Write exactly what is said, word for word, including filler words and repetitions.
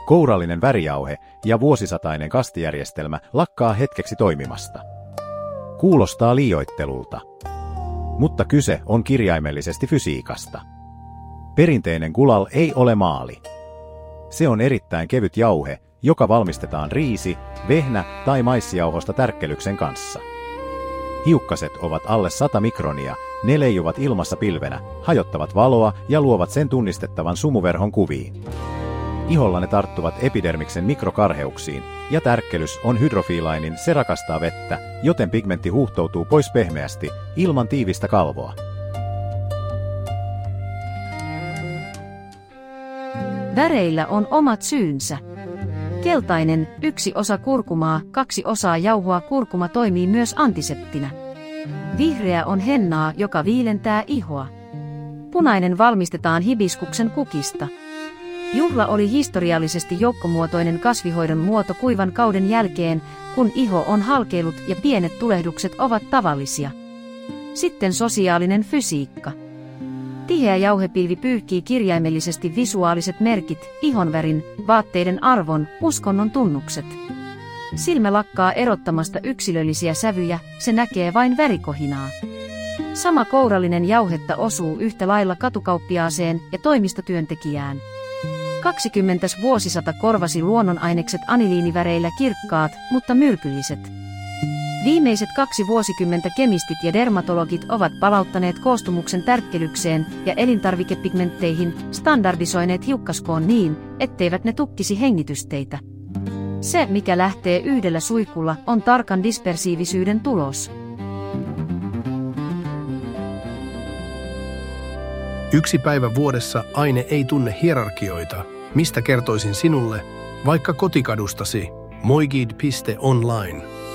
kourallinen värijauhe ja vuosisatainen kastijärjestelmä lakkaa hetkeksi toimimasta. Kuulostaa liioittelulta. Mutta kyse on kirjaimellisesti fysiikasta. Perinteinen gulal ei ole maali. Se on erittäin kevyt jauhe, joka valmistetaan riisi, vehnä tai maissijauhosta tärkkelyksen kanssa. Hiukkaset ovat alle sata mikronia, ne leijuvat ilmassa pilvenä, hajottavat valoa ja luovat sen tunnistettavan sumuverhon kuviin. Iholla ne tarttuvat epidermiksen mikrokarheuksiin, ja tärkkelys on hydrofiilainen, se rakastaa vettä, joten pigmentti huuhtoutuu pois pehmeästi, ilman tiivistä kalvoa. Väreillä on omat syynsä. Keltainen, yksi osa kurkumaa, kaksi osaa jauhoa kurkuma toimii myös antiseptinä. Vihreä on hennaa, joka viilentää ihoa. Punainen valmistetaan hibiskuksen kukista. Juhla oli historiallisesti joukkomuotoinen kasvihoidon muoto kuivan kauden jälkeen, kun iho on halkeillut ja pienet tulehdukset ovat tavallisia. Sitten sosiaalinen fysiikka. Tiheä jauhepilvi pyyhkii kirjaimellisesti visuaaliset merkit, ihonvärin, vaatteiden arvon, uskonnon tunnukset. Silmä lakkaa erottamasta yksilöllisiä sävyjä, se näkee vain värikohinaa. Sama kourallinen jauhetta osuu yhtä lailla katukauppiaaseen ja toimistotyöntekijään. kaksikymmentäs vuosisata korvasi luonnonainekset aniliiniväreillä kirkkaat, mutta myrkylliset. Viimeiset kaksi vuosikymmentä kemistit ja dermatologit ovat palauttaneet koostumuksen tärkkelykseen ja elintarvikepigmentteihin, standardisoineet hiukkaskoon niin, etteivät ne tukkisi hengitysteitä. Se, mikä lähtee yhdellä suihkulla, on tarkan dispersiivisyyden tulos. Yksi päivä vuodessa aine ei tunne hierarkioita, mistä kertoisin sinulle, vaikka kotikadustasi, moigid piste online.